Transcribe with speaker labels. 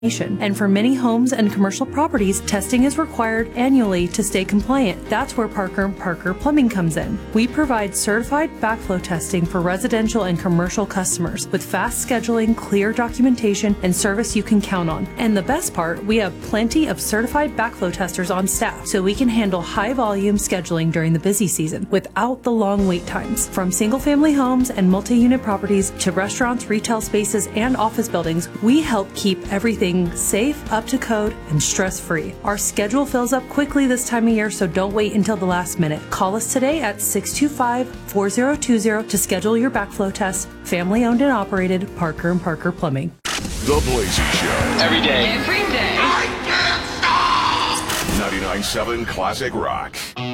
Speaker 1: And for many homes and commercial properties, testing is required annually to stay compliant. That's where Parker & Parker Plumbing comes in. We provide certified backflow testing for residential and commercial customers with fast scheduling, clear documentation, and service you can count on. And the best part, we have plenty of certified backflow testers on staff, so we can handle high volume scheduling during the busy season without the long wait times. From single-family homes and multi-unit properties to restaurants, retail spaces, and office buildings, we help keep everything safe, up to code, and stress-free. Our schedule fills up quickly this time of year, so don't wait until the last minute. Call us today at 625-4020 to schedule your backflow test. Family-owned and operated, Parker & Parker Plumbing.
Speaker 2: The Blazy Show.
Speaker 3: Every day.
Speaker 4: Every day.
Speaker 2: I can't stop! 99.7 Classic Rock.